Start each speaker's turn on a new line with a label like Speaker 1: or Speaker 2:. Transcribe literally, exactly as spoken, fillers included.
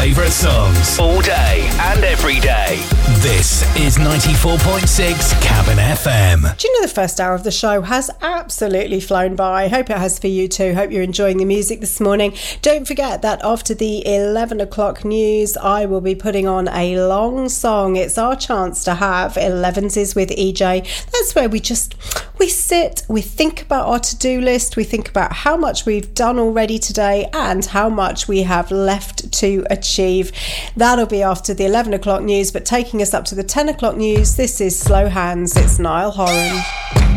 Speaker 1: favourite songs all day and every day. This is ninety-four point six Cabin F M.
Speaker 2: Do you know the first hour of the show has absolutely flown by? Hope it has for you too. Hope you're enjoying the music this morning. Don't forget that after the eleven o'clock news, I will be putting on a long song. It's our chance to have elevenses with E J. That's where we just, we sit, we think about our to-do list, we think about how much we've done already today and how much we have left to achieve. That'll be after the eleven o'clock news, but taking us up to the ten o'clock news, this is Slow Hands. It's Niall Horan.